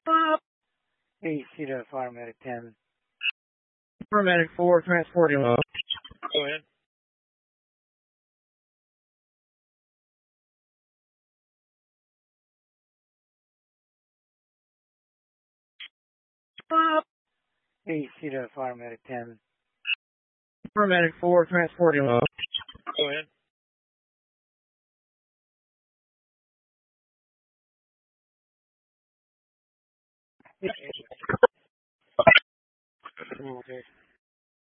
Hey, Cedar Paramedic 10. Paramedic 4, transporting. Go ahead. Hey, Cedar Paramedic 10. Paramedic 4, transporting. Go ahead. Okay.